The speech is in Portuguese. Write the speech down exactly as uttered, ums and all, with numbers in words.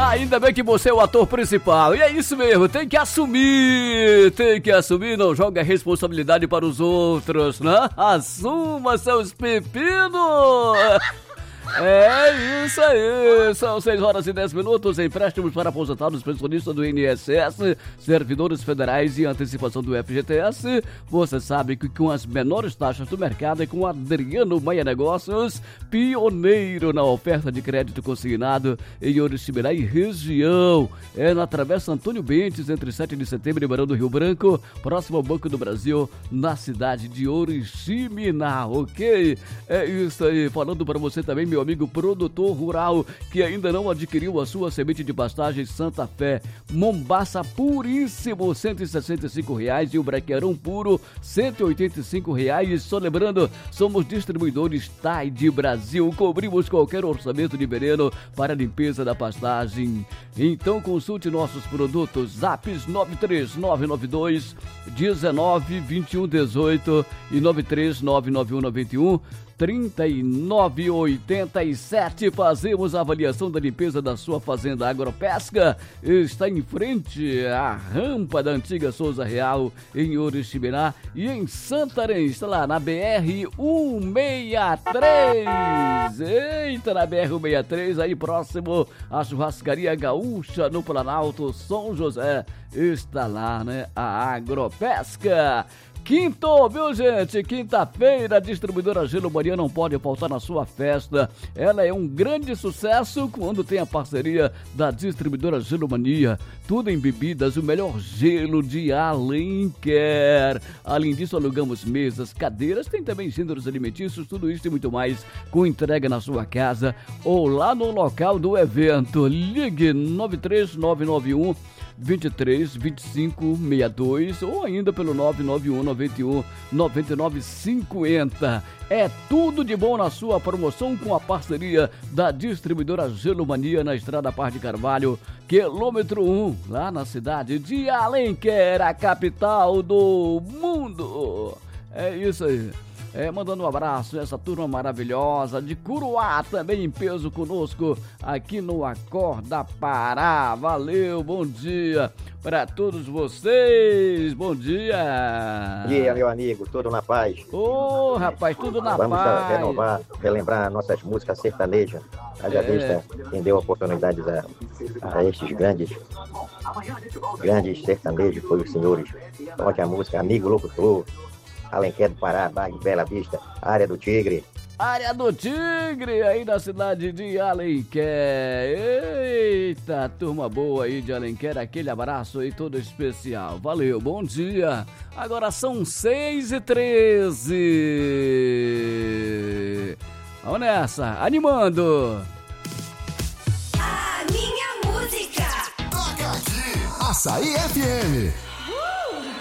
Ainda bem que você é o ator principal. E é isso mesmo, tem que assumir. Tem que assumir, não joga a responsabilidade para os outros, né? Assuma seus pepinos. É isso aí, são seis horas e dez minutos, empréstimos para aposentados, pensionistas do I N S S, servidores federais e antecipação do F G T S. Você sabe que com as menores taxas do mercado é com Adriano Maia Negócios, pioneiro na oferta de crédito consignado em Oriximiná e região. É na Travessa Antônio Bentes, entre sete de setembro e Barão do Rio Branco, próximo ao Banco do Brasil, na cidade de Oriximiná, ok? É isso aí, falando para você também, meu amigo produtor rural que ainda não adquiriu a sua semente de pastagem Santa Fé, Mombaça puríssimo, cento e sessenta e cinco reais, e o Brequeirão puro, cento e oitenta e cinco reais. Só lembrando, somos distribuidores Tide Brasil, cobrimos qualquer orçamento de veneno para limpeza da pastagem. Então consulte nossos produtos, zaps nove três nove nove dois um nove dois um um oito e nove três nove nove um nove um trinta e nove oitenta e sete. Fazemos a avaliação da limpeza da sua fazenda agropesca. Está em frente à rampa da antiga Souza Real, em Oriximiná, e em Santarém, está lá na B R cento e sessenta e três. Eita, na B R cento e sessenta e três, aí próximo à Churrascaria Gaúcha, no Planalto São José, está lá, né, a agropesca. Quinto, viu, gente? Quinta-feira, a distribuidora Gelo Mania não pode faltar na sua festa. Ela é um grande sucesso quando tem a parceria da distribuidora Gelo Mania. Tudo em bebidas, o melhor gelo de Alenquer. Além disso, alugamos mesas, cadeiras, tem também gêneros alimentícios, tudo isso e muito mais, com entrega na sua casa ou lá no local do evento. Ligue nove três nove nove um vinte e três, vinte e cinco, sessenta e dois ou ainda pelo nove nove um, noventa e um, noventa e nove, cinquenta. É tudo de bom na sua promoção com a parceria da distribuidora Gelo Mania na Estrada Paz de Carvalho, quilômetro um, lá na cidade de Alenquer, a capital do mundo. É isso aí. É, mandando um abraço a essa turma maravilhosa de Curuá, também em peso conosco aqui no Acorda Pará. Valeu, bom dia para todos vocês, bom dia. Bom dia, meu amigo, tudo na paz. Ô, oh, rapaz, tudo na Vamos paz. Vamos renovar, relembrar nossas músicas sertanejas. Haja É. vista quem deu oportunidades a, a estes grandes, grandes sertanejos, foi os senhores. Toque a música Amigo Locutor, Alenquer do Pará, Bairro Bela Vista, Área do Tigre. Área do Tigre, aí da cidade de Alenquer. Eita, turma boa aí de Alenquer, aquele abraço aí todo especial. Valeu, bom dia. Agora são seis e treze. Vamos nessa, animando. A minha música. Toca aqui, Açaí F M.